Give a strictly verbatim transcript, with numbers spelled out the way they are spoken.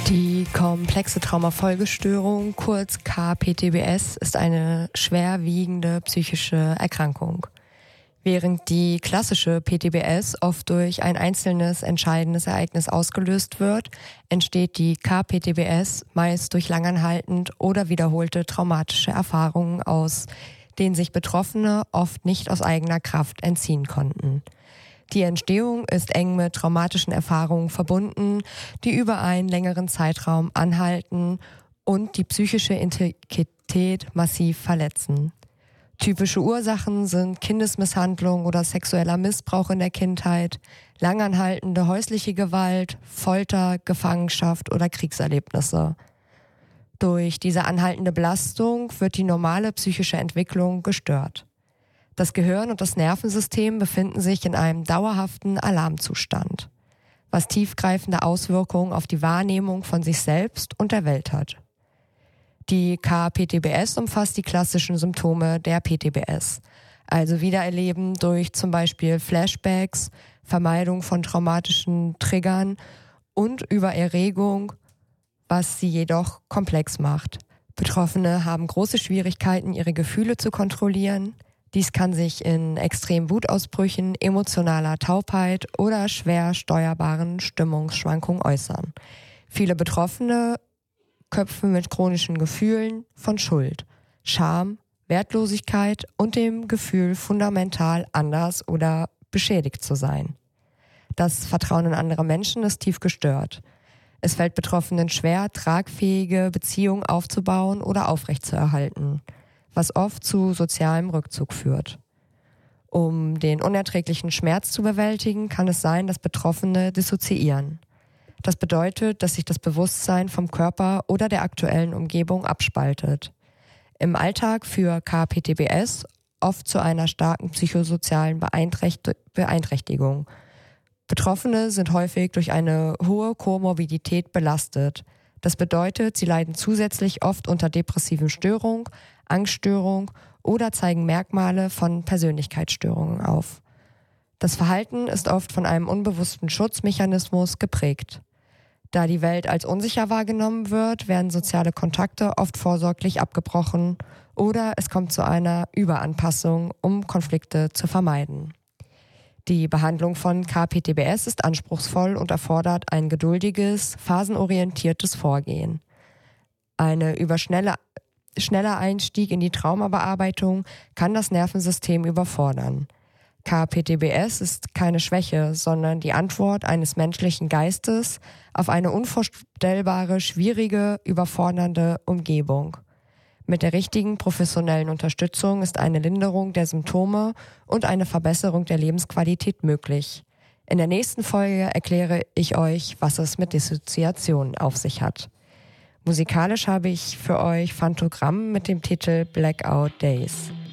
Die komplexe Traumafolgestörung, kurz K P T B S, ist eine schwerwiegende psychische Erkrankung. Während die klassische P T B S oft durch ein einzelnes entscheidendes Ereignis ausgelöst wird, entsteht die K P T B S meist durch langanhaltend oder wiederholte traumatische Erfahrungen, aus denen sich Betroffene oft nicht aus eigener Kraft entziehen konnten. Die Entstehung ist eng mit traumatischen Erfahrungen verbunden, die über einen längeren Zeitraum anhalten und die psychische Integrität massiv verletzen. Typische Ursachen sind Kindesmisshandlung oder sexueller Missbrauch in der Kindheit, langanhaltende häusliche Gewalt, Folter, Gefangenschaft oder Kriegserlebnisse. Durch diese anhaltende Belastung wird die normale psychische Entwicklung gestört. Das Gehirn und das Nervensystem befinden sich in einem dauerhaften Alarmzustand, was tiefgreifende Auswirkungen auf die Wahrnehmung von sich selbst und der Welt hat. Die K P T B S umfasst die klassischen Symptome der P T B S, also Wiedererleben durch zum Beispiel Flashbacks, Vermeidung von traumatischen Triggern und Übererregung, was sie jedoch komplex macht. Betroffene haben große Schwierigkeiten, ihre Gefühle zu kontrollieren. Dies kann sich in extremen Wutausbrüchen, emotionaler Taubheit oder schwer steuerbaren Stimmungsschwankungen äußern. Viele Betroffene kämpfen mit chronischen Gefühlen von Schuld, Scham, Wertlosigkeit und dem Gefühl, fundamental anders oder beschädigt zu sein. Das Vertrauen in andere Menschen ist tief gestört. Es fällt Betroffenen schwer, tragfähige Beziehungen aufzubauen oder aufrechtzuerhalten, was oft zu sozialem Rückzug führt. Um den unerträglichen Schmerz zu bewältigen, kann es sein, dass Betroffene dissoziieren. Das bedeutet, dass sich das Bewusstsein vom Körper oder der aktuellen Umgebung abspaltet. Im Alltag führt K P T B S oft zu einer starken psychosozialen Beeinträcht- Beeinträchtigung. Betroffene sind häufig durch eine hohe Komorbidität belastet. Das bedeutet, sie leiden zusätzlich oft unter depressiven Störungen, Angststörung oder zeigen Merkmale von Persönlichkeitsstörungen auf. Das Verhalten ist oft von einem unbewussten Schutzmechanismus geprägt. Da die Welt als unsicher wahrgenommen wird, werden soziale Kontakte oft vorsorglich abgebrochen oder es kommt zu einer Überanpassung, um Konflikte zu vermeiden. Die Behandlung von K P T B S ist anspruchsvoll und erfordert ein geduldiges, phasenorientiertes Vorgehen. Eine überschnelle Schneller Einstieg in die Traumabearbeitung kann das Nervensystem überfordern. K P T B S ist keine Schwäche, sondern die Antwort eines menschlichen Geistes auf eine unvorstellbare, schwierige, überfordernde Umgebung. Mit der richtigen professionellen Unterstützung ist eine Linderung der Symptome und eine Verbesserung der Lebensqualität möglich. In der nächsten Folge erkläre ich euch, was es mit Dissoziation auf sich hat. Musikalisch habe ich für euch Phantogramm mit dem Titel Blackout Days.